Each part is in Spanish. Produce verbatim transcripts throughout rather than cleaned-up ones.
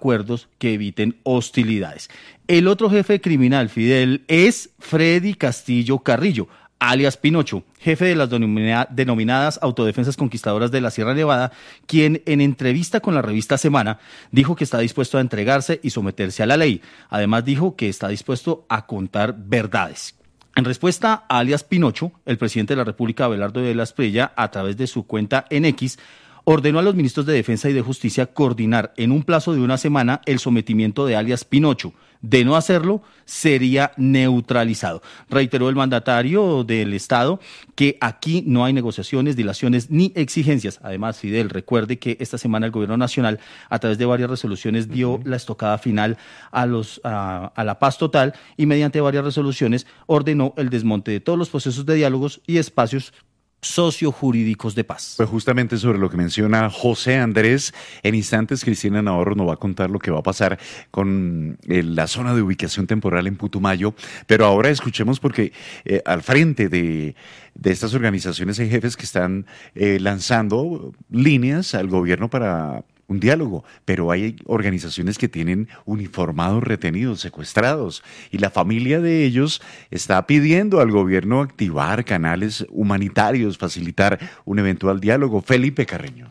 acuerdos que eviten hostilidades. El otro jefe criminal, Fidel, es Freddy Castillo Carrillo, alias Pinocho, jefe de las denomina- denominadas Autodefensas Conquistadoras de la Sierra Nevada, quien en entrevista con la revista Semana dijo que está dispuesto a entregarse y someterse a la ley. Además dijo que está dispuesto a contar verdades. En respuesta a alias Pinocho, el presidente de la República, Abelardo de la Espriella, a través de su cuenta en X, ordenó a los ministros de Defensa y de Justicia coordinar en un plazo de una semana el sometimiento de alias Pinocho. De no hacerlo, sería neutralizado. Reiteró el mandatario del Estado que aquí no hay negociaciones, dilaciones ni exigencias. Además, Fidel, recuerde que esta semana el Gobierno Nacional, a través de varias resoluciones, dio uh-huh. la estocada final a, los, a, a la paz total y mediante varias resoluciones ordenó el desmonte de todos los procesos de diálogos y espacios sociojurídicos de paz. Pues justamente sobre lo que menciona José Andrés, en instantes Cristina Navarro nos va a contar lo que va a pasar con eh, la zona de ubicación temporal en Putumayo, pero ahora escuchemos porque eh, al frente de, de estas organizaciones hay jefes que están eh, lanzando líneas al gobierno para un diálogo, pero hay organizaciones que tienen uniformados retenidos, secuestrados, y la familia de ellos está pidiendo al gobierno activar canales humanitarios, facilitar un eventual diálogo. Felipe Carreño.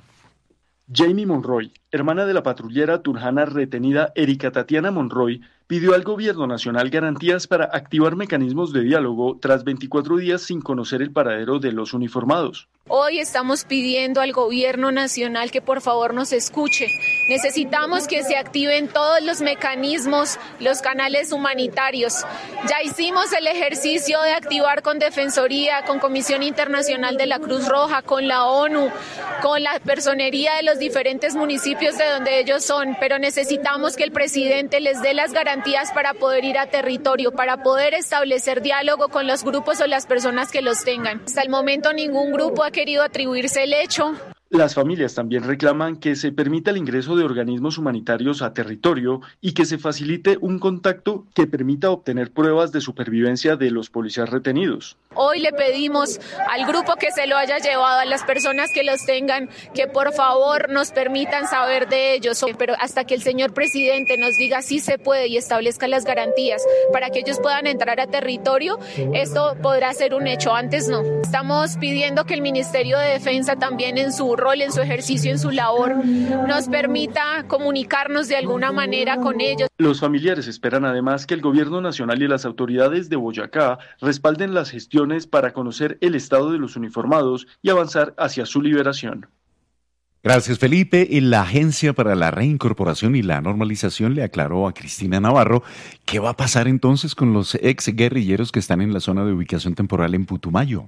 Jamie Monroy, hermana de la patrullera turjana retenida Erika Tatiana Monroy, pidió al gobierno nacional garantías para activar mecanismos de diálogo tras veinticuatro días sin conocer el paradero de los uniformados. Hoy estamos pidiendo al gobierno nacional que por favor nos escuche. Necesitamos que se activen todos los mecanismos, los canales humanitarios. Ya hicimos el ejercicio de activar con Defensoría, con Comisión Internacional de la Cruz Roja, con la ONU, con la personería de los diferentes municipios de donde ellos son, pero necesitamos que el presidente les dé las garantías para poder ir a territorio, para poder establecer diálogo con los grupos o las personas que los tengan. Hasta el momento ningún grupo ha querido atribuirse el hecho. Las familias también reclaman que se permita el ingreso de organismos humanitarios a territorio y que se facilite un contacto que permita obtener pruebas de supervivencia de los policías retenidos. Hoy le pedimos al grupo que se lo haya llevado, a las personas que los tengan, que por favor nos permitan saber de ellos, pero hasta que el señor presidente nos diga si se puede y establezca las garantías para que ellos puedan entrar a territorio, esto podrá ser un hecho, antes no. Estamos pidiendo que el Ministerio de Defensa también en su rol, en su ejercicio, en su labor, nos permita comunicarnos de alguna manera con ellos. Los familiares esperan además que el gobierno nacional y las autoridades de Boyacá respalden las gestiones para conocer el estado de los uniformados y avanzar hacia su liberación. Gracias, Felipe. Y la Agencia para la Reincorporación y la Normalización le aclaró a Cristina Navarro qué va a pasar entonces con los ex guerrilleros que están en la zona de ubicación temporal en Putumayo.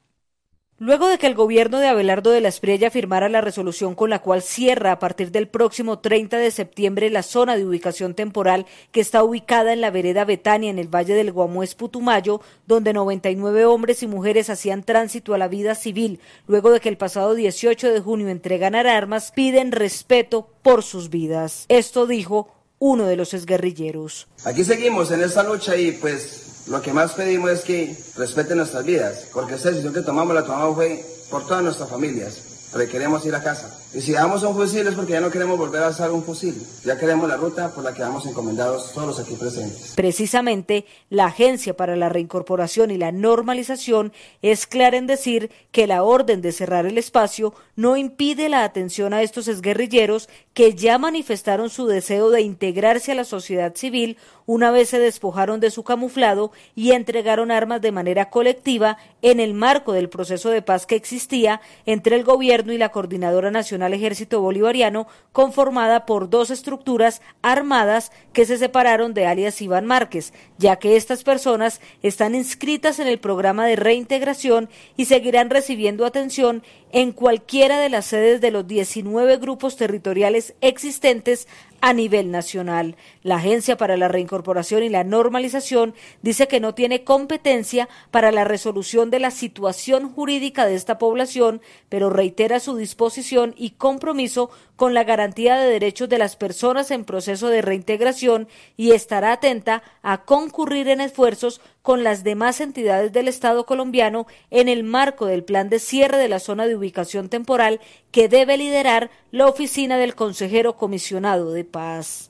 Luego de que el gobierno de Abelardo de la Espriella firmara la resolución con la cual cierra a partir del próximo treinta de septiembre la zona de ubicación temporal que está ubicada en la vereda Betania en el Valle del Guamués, Putumayo, donde noventa y nueve hombres y mujeres hacían tránsito a la vida civil, luego de que el pasado dieciocho de junio entregaran armas, piden respeto por sus vidas. Esto dijo uno de los exguerrilleros. Aquí seguimos en esta lucha y pues lo que más pedimos es que respeten nuestras vidas, porque esta decisión que tomamos la tomamos fue por todas nuestras familias, porque queremos ir a casa. Y si damos un fusil es porque ya no queremos volver a usar un fusil, ya queremos la ruta por la que vamos encomendados todos los aquí presentes. Precisamente, la Agencia para la Reincorporación y la Normalización es clara en decir que la orden de cerrar el espacio no impide la atención a estos exguerrilleros que ya manifestaron su deseo de integrarse a la sociedad civil una vez se despojaron de su camuflado y entregaron armas de manera colectiva en el marco del proceso de paz que existía entre el gobierno y la Coordinadora Nacional Ejército Bolivariano, conformada por dos estructuras armadas que se separaron de alias Iván Márquez, ya que estas personas están inscritas en el programa de reintegración y seguirán recibiendo atención en cualquiera de las sedes de los diecinueve grupos territoriales existentes a nivel nacional. La Agencia para la Reincorporación y la Normalización dice que no tiene competencia para la resolución de la situación jurídica de esta población, pero reitera su disposición y compromiso con la garantía de derechos de las personas en proceso de reintegración y estará atenta a concurrir en esfuerzos con las demás entidades del Estado colombiano en el marco del plan de cierre de la zona de ubicación temporal que debe liderar la oficina del consejero comisionado de paz.